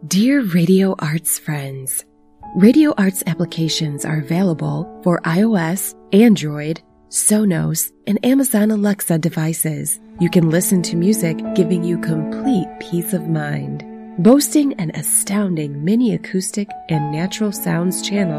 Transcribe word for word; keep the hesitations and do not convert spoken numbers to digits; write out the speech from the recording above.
Dear Radio Arts friends, Radio Arts applications are available for iOS, Android, Sonos, and Amazon Alexa devices. You can listen to music giving you complete peace of mind. Boasting an astounding mini acoustic and natural sounds channel